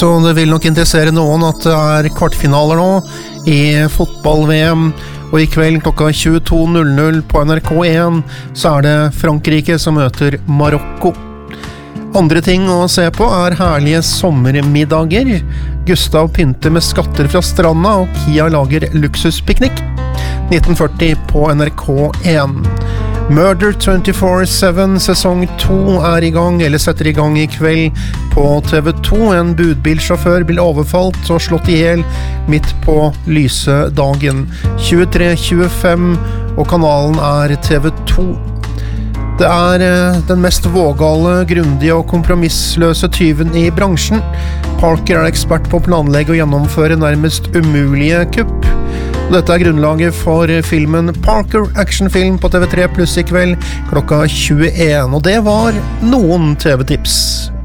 Så det vil nok interessere noen at det kvartfinaler nå i fotball-VM, og i kveld klokka 22:00 på NRK1 så det Frankrike som møter Marokko. Andre ting å se på herlige sommermiddager. Gustav pynter med skatter fra stranda, og Kia lager luksuspiknik. 1940 på NRK1. Murder 24/7 sesong 2 i gang, eller setter i gang i kveld på TV2. En budbilsjåfør blir overfalt og slått ihjel midt på lyse dagen. 23:25, og kanalen TV2. Det den mest vågale, grundige og kompromissløse tyven i bransjen. Parker ekspert på å planlegge og gjennomføre nærmest umulige kupp. Dette grunnlaget for filmen Parker, actionfilm på TV3 Pluss i kveld klokka 21. Og det var noen TV-tips.